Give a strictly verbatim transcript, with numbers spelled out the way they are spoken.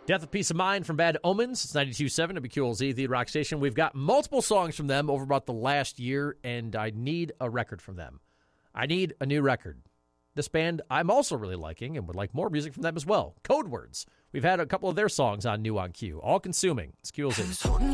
Death of Peace of Mind from Bad Omens. It's ninety-two point seven W Q L Z, the rock station. We've got multiple songs from them over about the last year, and I need a record from them. I need a new record. This band I'm also really liking and would like more music from them as well. Code Words. We've had a couple of their songs on New on Q. All consuming. It's Q L Z.